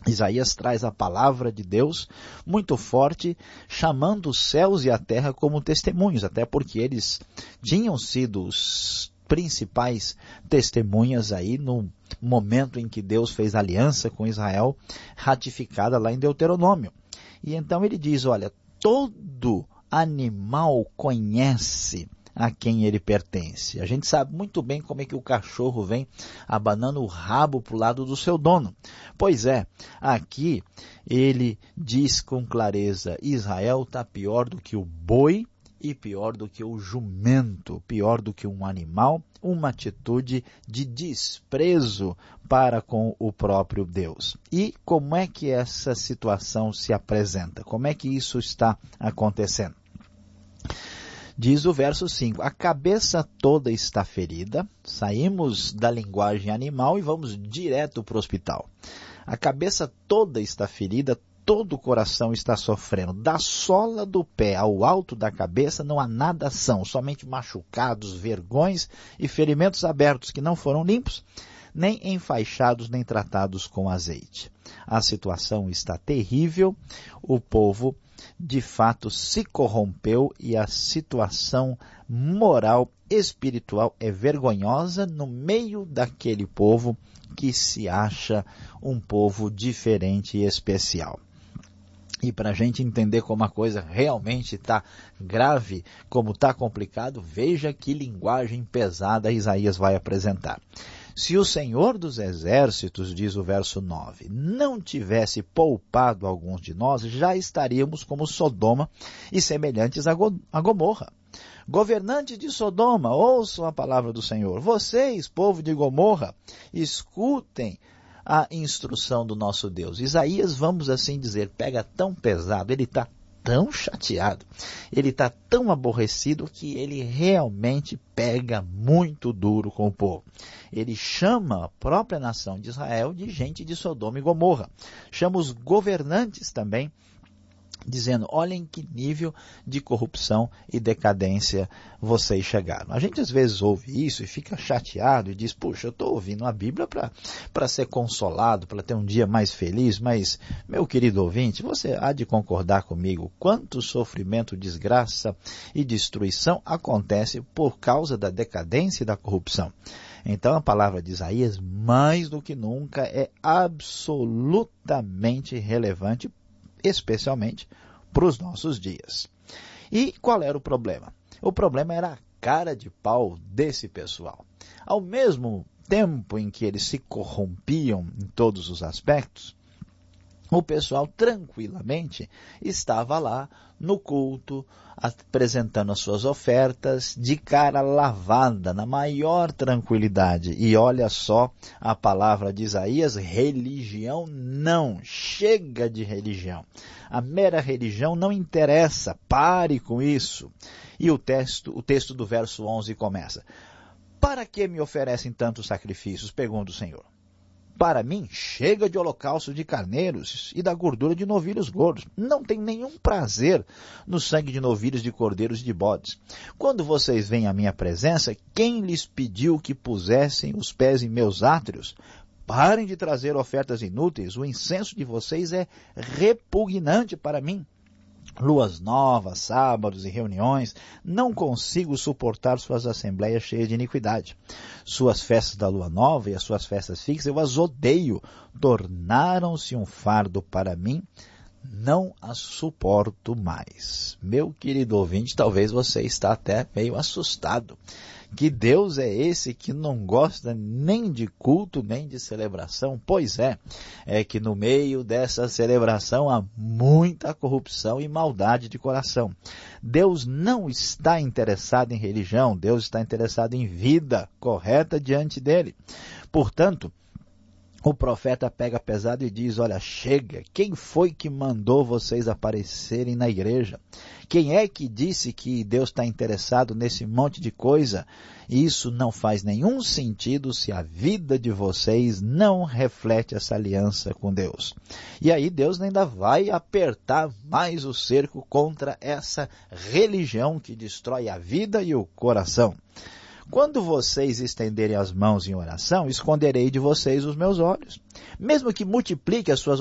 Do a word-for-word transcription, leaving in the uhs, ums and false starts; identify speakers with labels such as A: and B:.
A: Isaías traz a palavra de Deus muito forte, chamando os céus e a terra como testemunhos, até porque eles tinham sido os principais testemunhas aí no momento em que Deus fez aliança com Israel, ratificada lá em Deuteronômio. E então ele diz, olha, todo animal conhece a quem ele pertence. A gente sabe muito bem como é que o cachorro vem abanando o rabo para o lado do seu dono. Pois é, aqui ele diz com clareza, Israel está pior do que o boi e pior do que o jumento, pior do que um animal, uma atitude de desprezo para com o próprio Deus. E como é que essa situação se apresenta? Como é que isso está acontecendo? Diz o verso cinco, a cabeça toda está ferida, saímos da linguagem animal e vamos direto para o hospital. A cabeça toda está ferida, todo o coração está sofrendo. Da sola do pé ao alto da cabeça não há nada são, somente machucados, vergões e ferimentos abertos que não foram limpos, nem enfaixados, nem tratados com azeite. A situação está terrível, o povo de fato se corrompeu e a situação moral, espiritual é vergonhosa no meio daquele povo que se acha um povo diferente e especial. E para a gente entender como a coisa realmente está grave, como está complicado, veja que linguagem pesada Isaías vai apresentar. Se o Senhor dos Exércitos, diz o verso nove, não tivesse poupado alguns de nós, já estaríamos como Sodoma e semelhantes a, Go a Gomorra. Governantes de Sodoma, ouçam a palavra do Senhor. Vocês, povo de Gomorra, escutem a instrução do nosso Deus. Isaías, vamos assim dizer, pega tão pesado, ele está tão chateado, ele está tão aborrecido que ele realmente pega muito duro com o povo. Ele chama a própria nação de Israel de gente de Sodoma e Gomorra. Chama os governantes também, dizendo, olhem que nível de corrupção e decadência vocês chegaram. A gente às vezes ouve isso e fica chateado e diz, puxa, eu estou ouvindo a Bíblia para ser consolado, para ter um dia mais feliz, mas, meu querido ouvinte, você há de concordar comigo, quanto sofrimento, desgraça e destruição acontece por causa da decadência e da corrupção. Então a palavra de Isaías, mais do que nunca, é absolutamente relevante, especialmente para os nossos dias. E qual era o problema? O problema era a cara de pau desse pessoal. Ao mesmo tempo em que eles se corrompiam em todos os aspectos, o pessoal tranquilamente estava lá no culto, apresentando as suas ofertas, de cara lavada, na maior tranquilidade. E olha só a palavra de Isaías, religião não, chega de religião. A mera religião não interessa, pare com isso. E o texto, o texto do verso onze começa, para que me oferecem tantos sacrifícios? Pergunta o Senhor. Para mim, chega de holocausto de carneiros e da gordura de novilhos gordos. Não tem nenhum prazer no sangue de novilhos, de cordeiros e de bodes. Quando vocês vêm à minha presença, quem lhes pediu que pusessem os pés em meus átrios? Parem de trazer ofertas inúteis. O incenso de vocês é repugnante para mim. Luas novas, sábados e reuniões, não consigo suportar suas assembleias cheias de iniquidade. Suas festas da lua nova e as suas festas fixas, eu as odeio. Tornaram-se um fardo para mim, não as suporto mais. Meu querido ouvinte, talvez você está até meio assustado. Que Deus é esse que não gosta nem de culto, nem de celebração? Pois é, é que no meio dessa celebração há muita corrupção e maldade de coração. Deus não está interessado em religião, Deus está interessado em vida correta diante dele. Portanto, o profeta pega pesado e diz, olha, chega, quem foi que mandou vocês aparecerem na igreja? Quem é que disse que Deus está interessado nesse monte de coisa? Isso não faz nenhum sentido se a vida de vocês não reflete essa aliança com Deus. E aí Deus ainda vai apertar mais o cerco contra essa religião que destrói a vida e o coração. Quando vocês estenderem as mãos em oração, esconderei de vocês os meus olhos. Mesmo que multiplique as suas